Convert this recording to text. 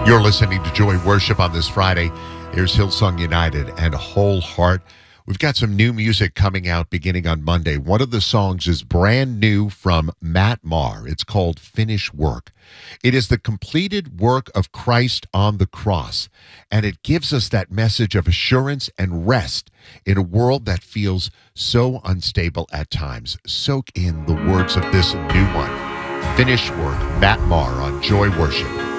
You're listening to Joy Worship on this Friday. Here's Hillsong United and Whole Heart. We've got some new music coming out beginning on Monday. One of the songs is brand new from Matt Maher. It's called Finish Work. It is the completed work of Christ on the cross, and it gives us that message of assurance and rest in a world that feels so unstable at times. Soak in the words of this new one. Finish Work, Matt Maher on Joy Worship.